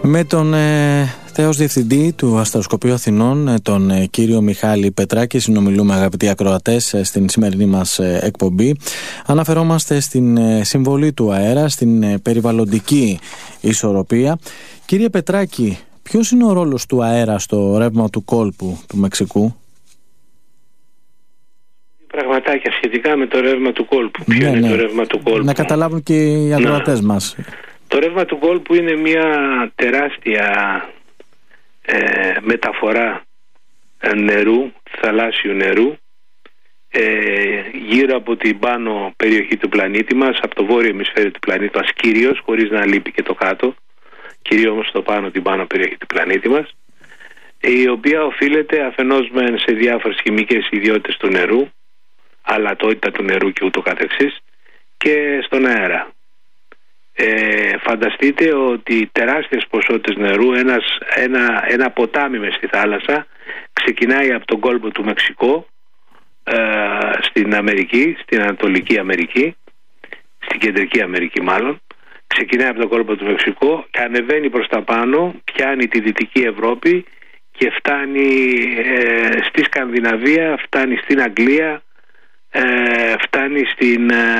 Με τον Θεός Διευθυντή του Αστροσκοπείου Αθηνών, τον κύριο Μιχάλη Πετράκη, συνομιλούμε, αγαπητοί ακροατές, στην σημερινή μας εκπομπή. Αναφερόμαστε στην συμβολή του αέρα, στην περιβαλλοντική ισορροπία. Κύριε Πετράκη, ποιος είναι ο ρόλος του αέρα στο ρεύμα του κόλπου του Μεξικού? Πραγματάκια σχετικά με το ρεύμα του κόλπου. Ποιο είναι το ρεύμα του κόλπου? Να καταλάβουν και οι ακροατές μας. Το ρεύμα του κόλπου είναι μια τεράστια μεταφορά νερού, θαλάσσιου νερού, γύρω από την πάνω περιοχή του πλανήτη μας, από το βόρειο ημισφαίριο του πλανήτη μας κυρίως, χωρίς να λείπει και το κάτω, κυρίως όμως το πάνω, την πάνω περιοχή του πλανήτη μας, η οποία οφείλεται αφενός σε διάφορες χημικές ιδιότητες του νερού, αλατότητα του νερού και ούτω καθεξής, και στον αέρα. Φανταστείτε ότι τεράστιες ποσότητες νερού, ένα ποτάμι μες στη θάλασσα, ξεκινάει από τον κόλπο του Μεξικό, στην Αμερική, στην Ανατολική Αμερική, στην Κεντρική Αμερική μάλλον, ξεκινάει από τον κόλπο του Μεξικό και ανεβαίνει προς τα πάνω, πιάνει τη Δυτική Ευρώπη και φτάνει στη Σκανδιναβία, φτάνει στην Αγγλία, φτάνει στην